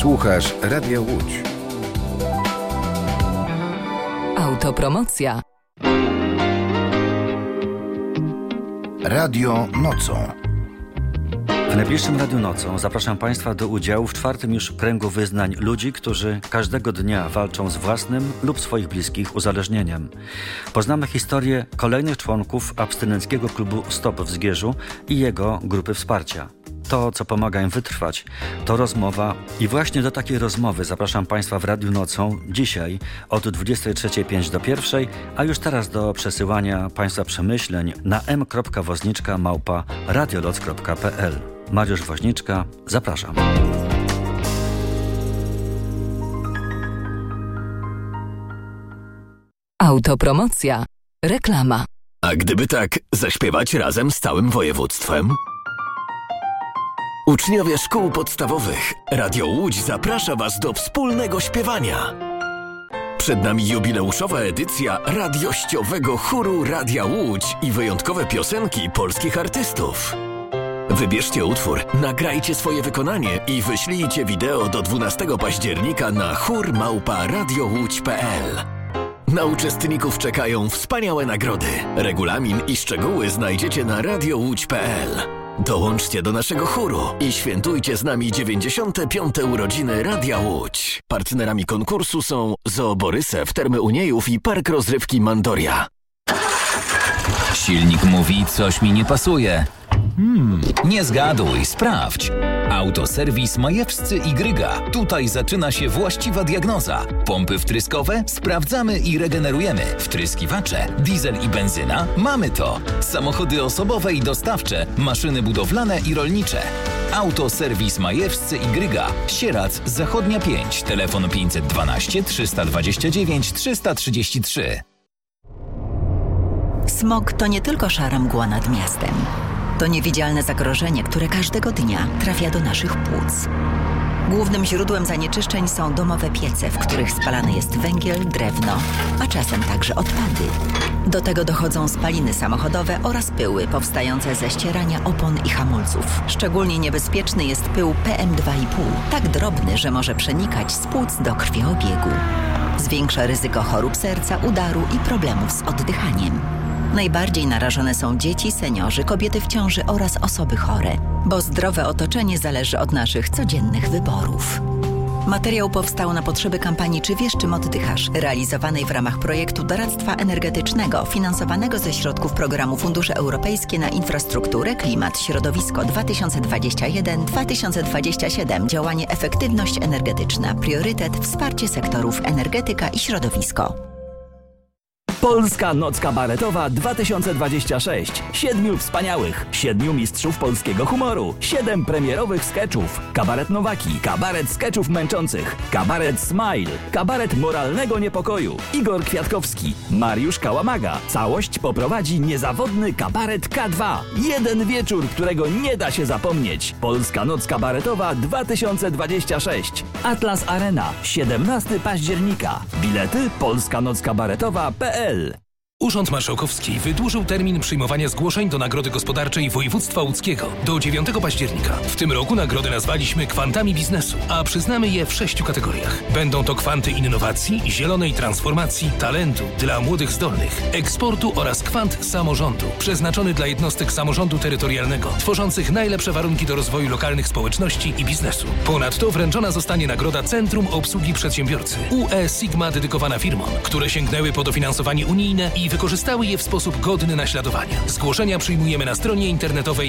Słuchasz Radia Łódź. Autopromocja. Radio Nocą. W najbliższym Radiu Nocą zapraszam Państwa do udziału w 4. już kręgu wyznań ludzi, którzy każdego dnia walczą z własnym lub swoich bliskich uzależnieniem. Poznamy historię kolejnych członków abstynenckiego klubu Stop w Zgierzu i jego grupy wsparcia. To, co pomaga im wytrwać, to rozmowa i właśnie do takiej rozmowy zapraszam Państwa w Radiu Nocą dzisiaj od 23:05 do 1:00, a już teraz do przesyłania Państwa przemyśleń na m.woźniczka@radioloc.pl. Mariusz Woźniczka, zapraszam. Autopromocja. Reklama. A gdyby tak zaśpiewać razem z całym województwem? Uczniowie szkół podstawowych, Radio Łódź zaprasza Was do wspólnego śpiewania. Przed nami jubileuszowa edycja radiościowego chóru Radia Łódź i wyjątkowe piosenki polskich artystów. Wybierzcie utwór, nagrajcie swoje wykonanie i wyślijcie wideo do 12 października na chór@radiołódź.pl. Na uczestników czekają wspaniałe nagrody. Regulamin i szczegóły znajdziecie na radiołódź.pl. Dołączcie do naszego chóru i świętujcie z nami 95. urodziny Radia Łódź. Partnerami konkursu są Zoo Borysew, Termy Uniejów i Park Rozrywki Mandoria. Silnik mówi, coś mi nie pasuje. Nie zgaduj, sprawdź. Autoserwis Majewscy i Gryga. Tutaj zaczyna się właściwa diagnoza. Pompy wtryskowe? Sprawdzamy i regenerujemy. Wtryskiwacze? Diesel i benzyna? Mamy to. Samochody osobowe i dostawcze. Maszyny budowlane i rolnicze. Autoserwis Majewscy i Gryga. Sierac, Zachodnia 5. Telefon 512 329 333. Smog to nie tylko szara mgła nad miastem. To niewidzialne zagrożenie, które każdego dnia trafia do naszych płuc. Głównym źródłem zanieczyszczeń są domowe piece, w których spalany jest węgiel, drewno, a czasem także odpady. Do tego dochodzą spaliny samochodowe oraz pyły powstające ze ścierania opon i hamulców. Szczególnie niebezpieczny jest pył PM2,5, tak drobny, że może przenikać z płuc do krwiobiegu. Zwiększa ryzyko chorób serca, udaru i problemów z oddychaniem. Najbardziej narażone są dzieci, seniorzy, kobiety w ciąży oraz osoby chore, bo zdrowe otoczenie zależy od naszych codziennych wyborów. Materiał powstał na potrzeby kampanii Czy wiesz, czym oddychasz? Realizowanej w ramach projektu doradztwa energetycznego finansowanego ze środków programu Fundusze Europejskie na Infrastrukturę, Klimat, Środowisko 2021-2027. Działanie Efektywność energetyczna. Priorytet wsparcie sektorów energetyka i środowisko. Polska Noc Kabaretowa 2026. 7 wspaniałych, 7 mistrzów polskiego humoru, 7 premierowych skeczów. Kabaret Nowaki, kabaret skeczów męczących, kabaret Smile, kabaret moralnego niepokoju. Igor Kwiatkowski, Mariusz Kałamaga. Całość poprowadzi niezawodny kabaret K2. Jeden wieczór, którego nie da się zapomnieć. Polska Noc Kabaretowa 2026. Atlas Arena, 17 października. Bilety polskanockabaretowa.pl. Urząd Marszałkowski wydłużył termin przyjmowania zgłoszeń do Nagrody Gospodarczej Województwa Łódzkiego do 9 października. W tym roku nagrody nazwaliśmy Kwantami Biznesu, a przyznamy je w 6 kategoriach. Będą to kwanty innowacji, zielonej transformacji, talentu dla młodych zdolnych, eksportu oraz kwant samorządu, przeznaczony dla jednostek samorządu terytorialnego, tworzących najlepsze warunki do rozwoju lokalnych społeczności i biznesu. Ponadto wręczona zostanie nagroda Centrum Obsługi Przedsiębiorcy UE Sigma dedykowana firmom, które sięgnęły po dofinansowanie unijne i wykorzystały je w sposób godny naśladowania. Zgłoszenia przyjmujemy na stronie internetowej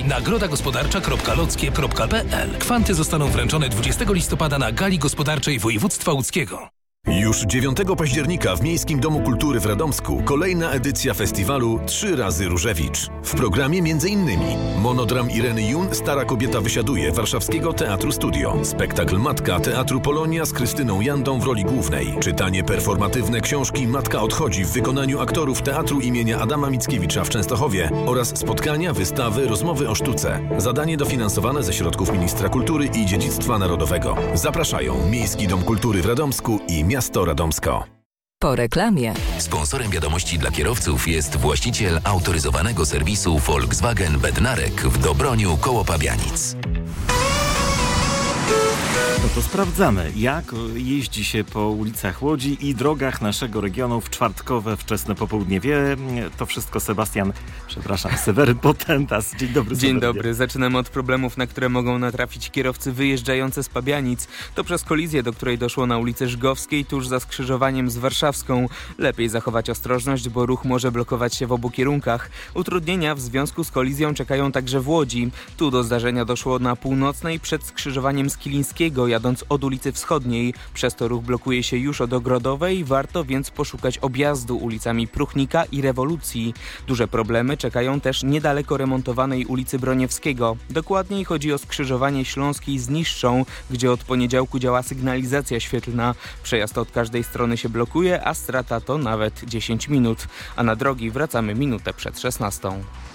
nagrodagospodarcza.lockie.pl. Kwanty zostaną wręczone 20 listopada na Gali Gospodarczej Województwa Łódzkiego. Już 9 października w Miejskim Domu Kultury w Radomsku kolejna edycja festiwalu 3 razy Różewicz. W programie m.in. monodram Ireny Jun Stara kobieta wysiaduje Warszawskiego Teatru Studio, spektakl Matka Teatru Polonia z Krystyną Jandą w roli głównej, czytanie performatywne książki Matka odchodzi w wykonaniu aktorów Teatru imienia Adama Mickiewicza w Częstochowie oraz spotkania, wystawy, rozmowy o sztuce. Zadanie dofinansowane ze środków Ministra Kultury i Dziedzictwa Narodowego. Zapraszają Miejski Dom Kultury w Radomsku i Miasto Radomsko. Po reklamie. Sponsorem wiadomości dla kierowców jest właściciel autoryzowanego serwisu Volkswagen Bednarek w Dobroniu koło Pabianic. To sprawdzamy, jak jeździ się po ulicach Łodzi i drogach naszego regionu w czwartkowe wczesne popołudnie. Wie to wszystko Seweryn Potentas. Dzień dobry. Dzień dobry. Zaczynamy od problemów, na które mogą natrafić kierowcy wyjeżdżający z Pabianic. To przez kolizję, do której doszło na ulicy Żgowskiej, tuż za skrzyżowaniem z Warszawską. Lepiej zachować ostrożność, bo ruch może blokować się w obu kierunkach. Utrudnienia w związku z kolizją czekają także w Łodzi. Tu do zdarzenia doszło na Północnej przed skrzyżowaniem z Kilińskiego, jadąc od ulicy Wschodniej. Przez to ruch blokuje się już od Ogrodowej, warto więc poszukać objazdu ulicami Pruchnika i Rewolucji. Duże problemy czekają też niedaleko remontowanej ulicy Broniewskiego. Dokładniej chodzi o skrzyżowanie Śląskiej z Niższą, gdzie od poniedziałku działa sygnalizacja świetlna. Przejazd od każdej strony się blokuje, a strata to nawet 10 minut. A na drogi wracamy minutę przed 16.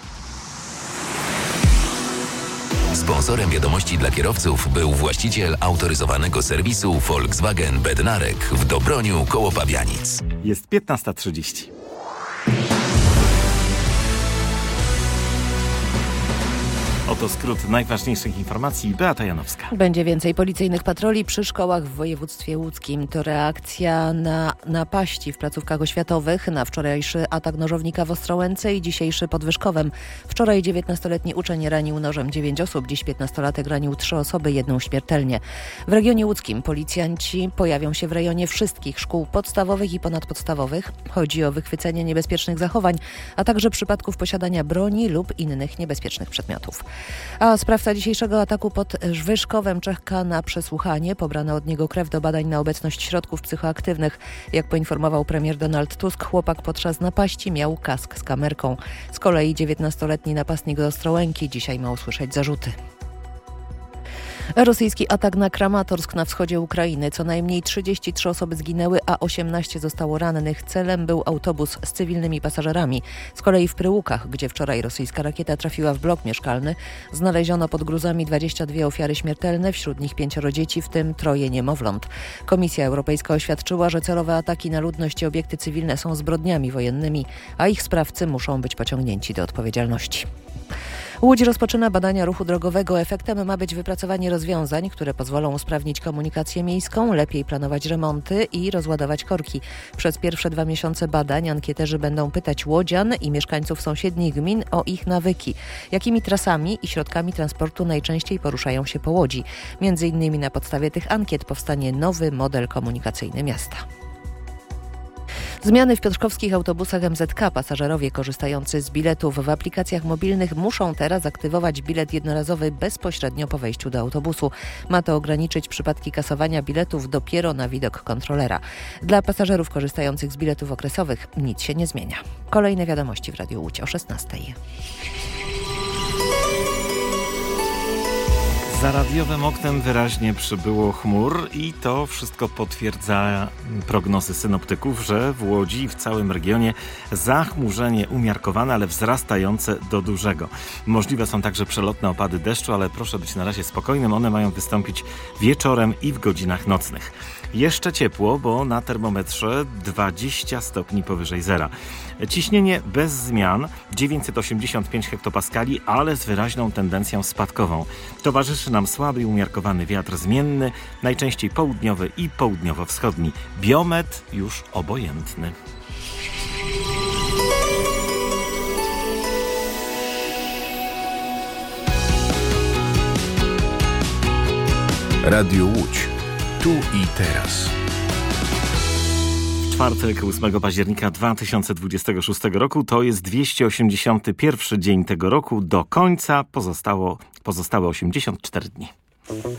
Sponsorem wiadomości dla kierowców był właściciel autoryzowanego serwisu Volkswagen Bednarek w Dobroniu koło Pabianic. Jest 15:30. Oto skrót najważniejszych informacji. Beata Janowska. Będzie więcej policyjnych patroli przy szkołach w województwie łódzkim. To reakcja na napaści w placówkach oświatowych, na wczorajszy atak nożownika w Ostrołęce i dzisiejszy pod Wyszkowem. Wczoraj 19-letni uczeń ranił nożem 9 osób, dziś 15-latek ranił 3 osoby, 1 śmiertelnie. W regionie łódzkim policjanci pojawią się w rejonie wszystkich szkół podstawowych i ponadpodstawowych. Chodzi o wychwycenie niebezpiecznych zachowań, a także przypadków posiadania broni lub innych niebezpiecznych przedmiotów. A sprawca dzisiejszego ataku pod Wyszkowem czeka na przesłuchanie. Pobrano od niego krew do badań na obecność środków psychoaktywnych. Jak poinformował premier Donald Tusk, chłopak podczas napaści miał kask z kamerką. Z kolei 19-letni napastnik z Ostrołęki dzisiaj ma usłyszeć zarzuty. Rosyjski atak na Kramatorsk na wschodzie Ukrainy. Co najmniej 33 osoby zginęły, a 18 zostało rannych. Celem był autobus z cywilnymi pasażerami. Z kolei w Pryłukach, gdzie wczoraj rosyjska rakieta trafiła w blok mieszkalny, znaleziono pod gruzami 22 ofiary śmiertelne, wśród nich 5 dzieci, w tym 3 niemowląt. Komisja Europejska oświadczyła, że celowe ataki na ludność i obiekty cywilne są zbrodniami wojennymi, a ich sprawcy muszą być pociągnięci do odpowiedzialności. Łódź rozpoczyna badania ruchu drogowego. Efektem ma być wypracowanie rozwiązań, które pozwolą usprawnić komunikację miejską, lepiej planować remonty i rozładować korki. Przez pierwsze 2 miesiące badań ankieterzy będą pytać łodzian i mieszkańców sąsiednich gmin o ich nawyki. Jakimi trasami i środkami transportu najczęściej poruszają się po Łodzi. Między innymi na podstawie tych ankiet powstanie nowy model komunikacyjny miasta. Zmiany w piotrkowskich autobusach MZK. Pasażerowie korzystający z biletów w aplikacjach mobilnych muszą teraz aktywować bilet jednorazowy bezpośrednio po wejściu do autobusu. Ma to ograniczyć przypadki kasowania biletów dopiero na widok kontrolera. Dla pasażerów korzystających z biletów okresowych nic się nie zmienia. Kolejne wiadomości w Radiu Łódź o 16:00. Za radiowym oknem wyraźnie przybyło chmur i to wszystko potwierdza prognozy synoptyków, że w Łodzi i w całym regionie zachmurzenie umiarkowane, ale wzrastające do dużego. Możliwe są także przelotne opady deszczu, ale proszę być na razie spokojnym. One mają wystąpić wieczorem i w godzinach nocnych. Jeszcze ciepło, bo na termometrze 20 stopni powyżej zera. Ciśnienie bez zmian 985 hektopaskali, ale z wyraźną tendencją spadkową. Towarzyszy nam słaby i umiarkowany wiatr zmienny, najczęściej południowy i południowo-wschodni. Biometr już obojętny. Radio Łódź. Tu i teraz. Czwartek, 8 października 2026 roku. To jest 281 dzień tego roku. Do końca pozostałe 84 dni.